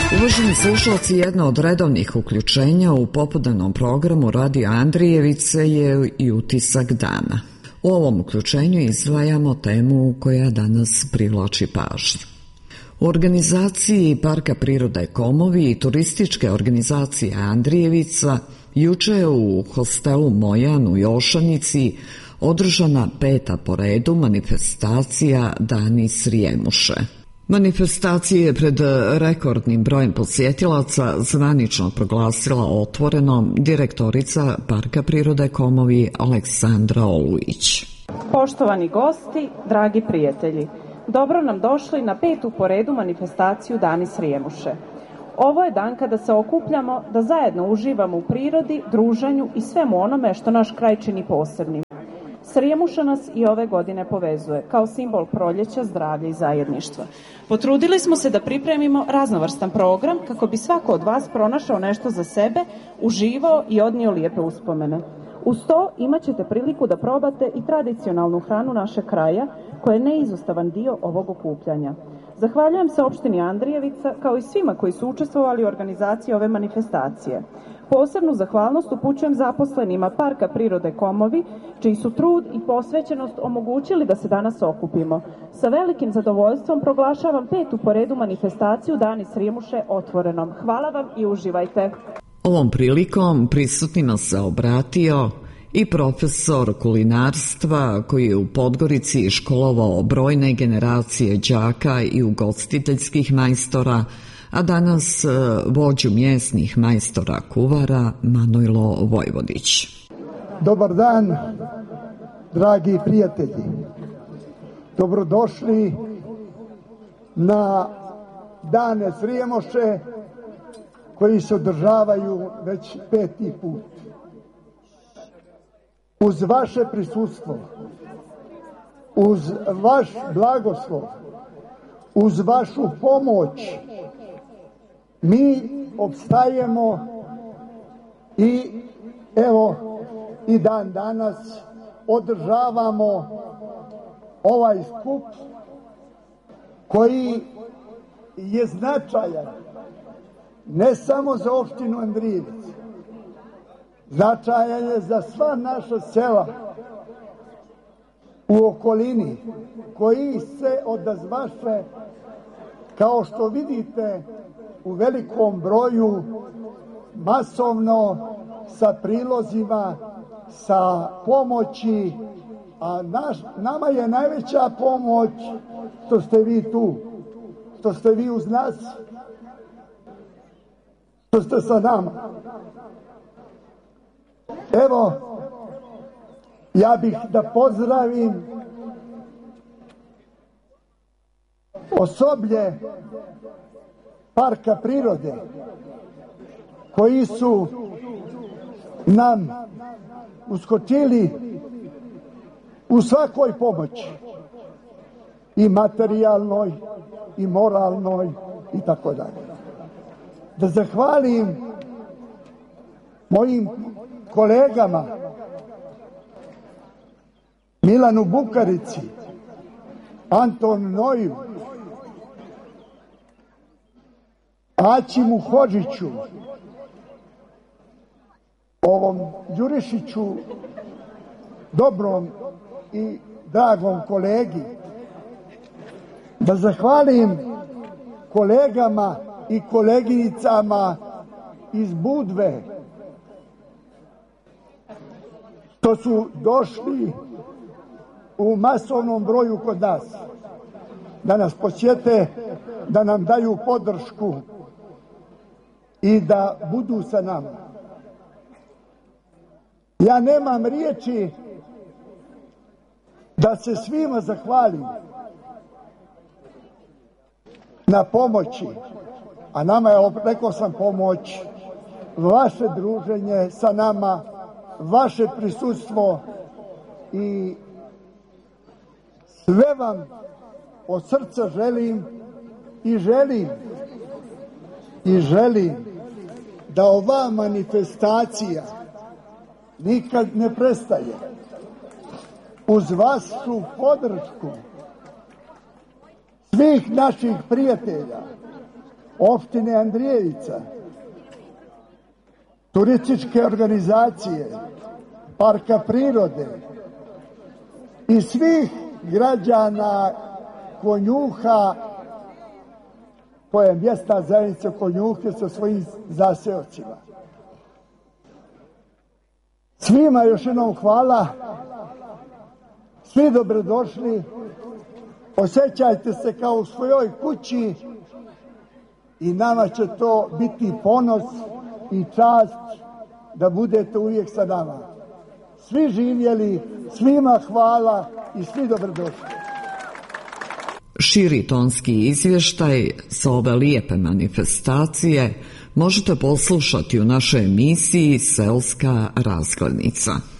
Uvaženi slušalci, jedno od redovnih uključenja u popodnevnom programu Radio Andrijevice je i utisak dana. U ovom uključenju izdvajamo temu koja danas privlači pažnju. U organizaciji Parka prirode Komovi i turističke organizacije Andrijevica juče je u hostelu Mojan u Jošanici održana 5. po redu manifestacija Dani Srijemuše. Manifestacija je pred rekordnim brojem posjetilaca zvanično proglasila otvorenom direktorica Parka prirode Komovi Aleksandra Olujić. Poštovani gosti, dragi prijatelji, dobro nam došli na 5. po redu manifestaciju Dani Srijemuše. Ovo je dan kada se okupljamo da zajedno uživamo u prirodi, druženju i svemu onome što naš kraj čini posebnim. Srijemuša nas i ove godine povezuje kao simbol proljeća, zdravlja i zajedništva. Potrudili smo se da pripremimo raznovrstan program kako bi svako od vas pronašao nešto za sebe, uživao i odnio lijepe uspomene. Uz to imat ćete priliku da probate i tradicionalnu hranu našeg kraja, koja je neizostavan dio ovog okupljanja. Zahvaljujem se opštini Andrijevica kao i svima koji su učestvovali u organizaciji ove manifestacije. Posebnu zahvalnost upućujem zaposlenima Parka prirode Komovi, čiji su trud i posvećenost omogućili da se danas okupimo. Sa velikim zadovoljstvom proglašavam 5. po redu manifestaciju Dani Srijemuše otvorenom. Hvala vam i uživajte. Ovom prilikom prisutnima se obratio i profesor kulinarstva koji je u Podgorici školovao brojne generacije đaka i ugostiteljskih majstora, a danas vođu mjesnih majstora kuvara Manojlo Vojvodić. Dobar dan, dragi prijatelji. Dobrodošli na Dane Srijemuše koji se održavaju već 5. put. Uz vaše prisustvo, uz vaš blagoslov, uz vašu pomoć mi opstajemo i evo i dan danas održavamo ovaj skup koji je značajan ne samo za opštinu Andrijevica, značajan je za sva naša sela u okolini koji se odazvaše, kao što vidite, u velikom broju, masovno, sa prilozima, sa pomoći, a nama je najveća pomoć što ste vi tu, što ste vi uz nas, što ste sa nama. Evo, ja bih da pozdravim osoblje Parka prirode koji su nam uskočili u svakoj pomoći, i materijalnoj i moralnoj i tako dalje. Da zahvalim mojim kolegama Milanu Bukarici, Anton Noju, Aćimu Hodžiću, ovom Đurišiću, dobrom i dragom kolegi. Da zahvalim kolegama i koleginicama iz Budve što su došli u masovnom broju kod nas, da nas posjete, da nam daju podršku i da budu sa nama. Ja nemam riječi da se svima zahvalim na pomoći, a nama je, rekao sam, pomoć vaše druženje sa nama, vaše prisustvo, i sve vam od srca želim i želim da ova manifestacija nikad ne prestaje. Uz vašu podršku svih naših prijatelja, opštine Andrijevica, turističke organizacije, parka prirode i svih građana Konjuha, to je mjesna zajednica Konjuhe sa svojim zaseocima. Svima još jednom hvala, svi dobrodošli, osjećajte se kao u svojoj kući i nama će to biti ponos i čast da budete uvijek sa nama. Svi živjeli, svima hvala i svi dobrodošli. Širi tonski izvještaj sa ove lijepe manifestacije možete poslušati u našoj emisiji Selska razglednica.